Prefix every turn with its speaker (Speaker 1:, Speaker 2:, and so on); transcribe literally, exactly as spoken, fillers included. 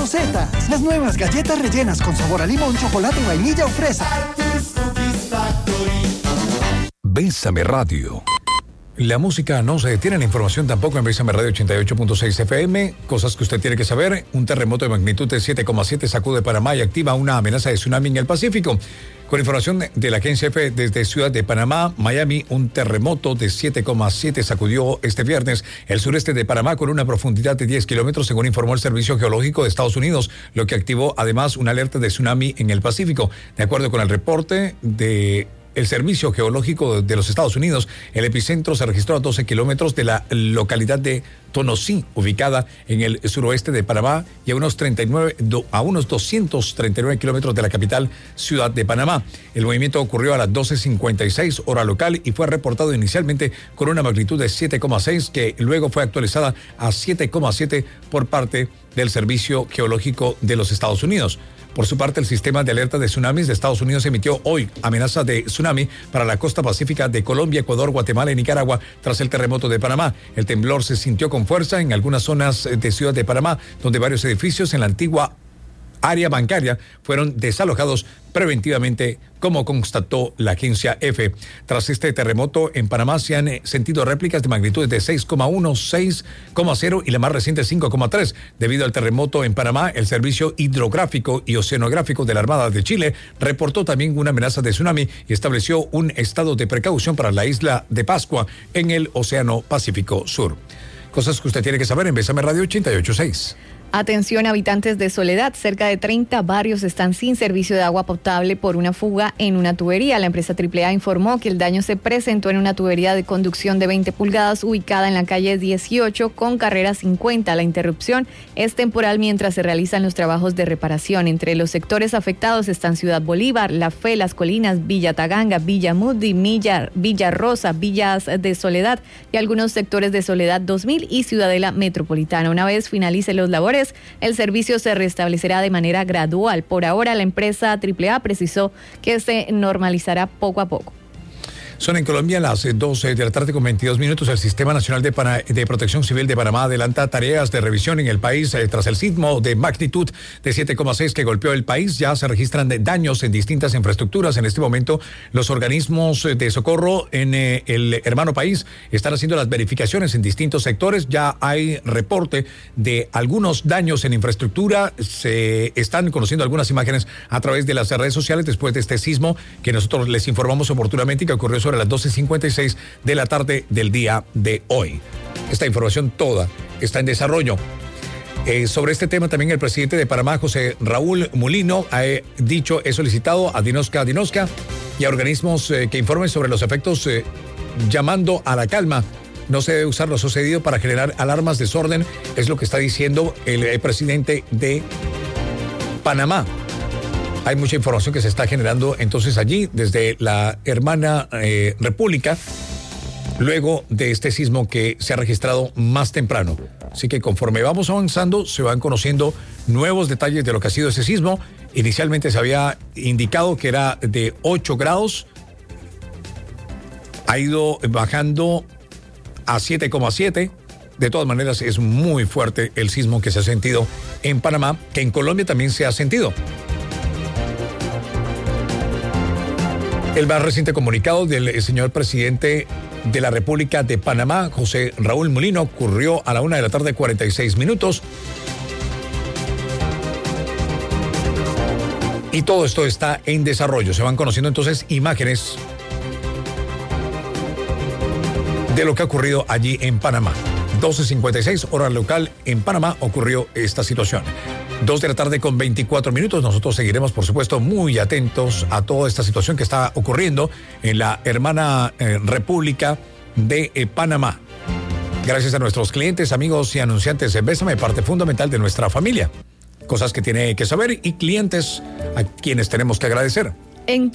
Speaker 1: Rosetas, las nuevas galletas rellenas con sabor a limón, chocolate, vainilla o fresa.
Speaker 2: Bésame Radio. La música no se detiene, la información tampoco en Bésame Radio ochenta y ocho punto seis F M. Cosas que usted tiene que saber. Un terremoto de magnitud de siete coma siete sacude Panamá y activa una amenaza de tsunami en el Pacífico. Con información de la agencia F desde Ciudad de Panamá, Miami, un terremoto de siete coma siete sacudió este viernes el sureste de Panamá con una profundidad de diez kilómetros, según informó el Servicio Geológico de Estados Unidos, lo que activó además una alerta de tsunami en el Pacífico. De acuerdo con el reporte de el Servicio Geológico de los Estados Unidos, el epicentro se registró a doce kilómetros de la localidad de Tonosí, ubicada en el suroeste de Panamá, y a unos, treinta y nueve, a unos doscientos treinta y nueve kilómetros de la capital, Ciudad de Panamá. El movimiento ocurrió a las doce cincuenta y seis hora local y fue reportado inicialmente con una magnitud de siete coma seis, que luego fue actualizada a siete coma siete por parte del Servicio Geológico de los Estados Unidos. Por su parte, el sistema de alerta de tsunamis de Estados Unidos emitió hoy amenaza de tsunami para la costa pacífica de Colombia, Ecuador, Guatemala y Nicaragua tras el terremoto de Panamá. El temblor se sintió con fuerza en algunas zonas de Ciudad de Panamá, donde varios edificios en la antigua área bancaria fueron desalojados preventivamente, como constató la agencia F. Tras este terremoto en Panamá se han sentido réplicas de magnitudes de seis coma uno, seis coma cero y la más reciente cinco coma tres. Debido al terremoto en Panamá, el Servicio Hidrográfico y Oceanográfico de la Armada de Chile reportó también una amenaza de tsunami y estableció un estado de precaución para la isla de Pascua en el Océano Pacífico Sur. Cosas que usted tiene que saber en Bésame Radio ochenta y ocho punto seis.
Speaker 3: Atención, habitantes de Soledad, cerca de treinta barrios están sin servicio de agua potable por una fuga en una tubería. La empresa Triple A informó que el daño se presentó en una tubería de conducción de veinte pulgadas ubicada en la calle dieciocho con carrera cincuenta. La interrupción es temporal mientras se realizan los trabajos de reparación. Entre los sectores afectados están Ciudad Bolívar, La Fe, Las Colinas, Villa Taganga, Villa Muddy, Villa, Villa Rosa, Villas de Soledad y algunos sectores de Soledad dos mil y Ciudadela Metropolitana. Una vez finalicen los labores, el servicio se restablecerá de manera gradual. Por ahora, la empresa Triple A precisó que se normalizará poco a poco.
Speaker 2: Son en Colombia las doce de la tarde con veintidós minutos. El Sistema Nacional de, Pana, de Protección Civil de Panamá adelanta tareas de revisión en el país eh, tras el sismo de magnitud de siete coma seis que golpeó el país. Ya se registran daños en distintas infraestructuras. En este momento, los organismos de socorro en eh, el hermano país están haciendo las verificaciones en distintos sectores. Ya hay reporte de algunos daños en infraestructura. Se están conociendo algunas imágenes a través de las redes sociales después de este sismo que nosotros les informamos oportunamente y que ocurrió sobre las doce cincuenta y seis de la tarde del día de hoy. Esta información toda está en desarrollo. Eh, sobre este tema también el presidente de Panamá, José Raúl Mulino, ha eh, dicho, he solicitado a Dinosca Dinosca y a organismos eh, que informen sobre los efectos, eh, llamando a la calma. No se debe usar lo sucedido para generar alarmas, desorden, es lo que está diciendo el, el presidente de Panamá. Hay mucha información que se está generando entonces allí desde la hermana eh, República, luego de este sismo que se ha registrado más temprano. Así que conforme vamos avanzando, se van conociendo nuevos detalles de lo que ha sido ese sismo. Inicialmente se había indicado que era de ocho grados, ha ido bajando a siete coma siete. De todas maneras, es muy fuerte el sismo que se ha sentido en Panamá, que en Colombia también se ha sentido. El más reciente comunicado del señor presidente de la República de Panamá, José Raúl Mulino, ocurrió a la una de la tarde, cuarenta y seis minutos. Y todo esto está en desarrollo. Se van conociendo entonces imágenes de lo que ha ocurrido allí en Panamá. doce cincuenta y seis, hora local en Panamá, ocurrió esta situación. Dos de la tarde con veinticuatro minutos. Nosotros seguiremos, por supuesto, muy atentos a toda esta situación que está ocurriendo en la hermana eh, República de eh, Panamá. Gracias a nuestros clientes, amigos y anunciantes de Bésame, parte fundamental de nuestra familia. Cosas que tiene que saber y clientes a quienes tenemos que agradecer.
Speaker 3: En